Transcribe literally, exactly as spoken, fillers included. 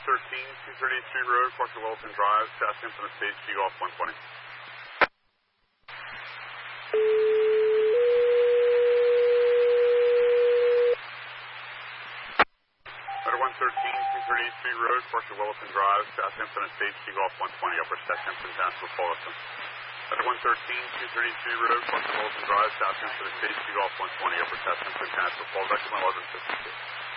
thirteen, two thirty-three Road, Parker Wilton Drive, Southampton Estates, G Golf one twenty. Letter one thirteen, two thirty-three Road, Parker Wilton Drive, Southampton Estates, G Golf one twenty, Upper Southampton, Council Fullerton. Letter one thirteen, two thirty-three Road, Parker Wilton Drive, Southampton Estates, G Golf one twenty, Upper Southampton, Council Fullerton, eleven fifty-two.